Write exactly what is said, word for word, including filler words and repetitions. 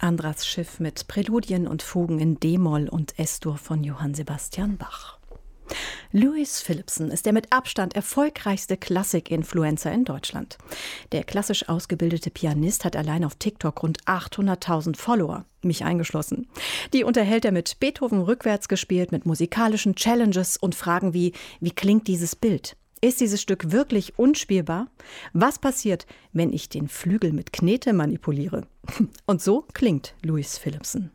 Andras Schiff mit Präludien und Fugen in D-Moll und S-Dur von Johann Sebastian Bach. Louis Philippson ist der mit Abstand erfolgreichste Klassik-Influencer in Deutschland. Der klassisch ausgebildete Pianist hat allein auf TikTok rund achthunderttausend Follower, mich eingeschlossen. Die unterhält er mit Beethoven rückwärts gespielt, mit musikalischen Challenges und Fragen wie, wie klingt dieses Bild? Ist dieses Stück wirklich unspielbar? Was passiert, wenn ich den Flügel mit Knete manipuliere? Und so klingt Louis Philippson.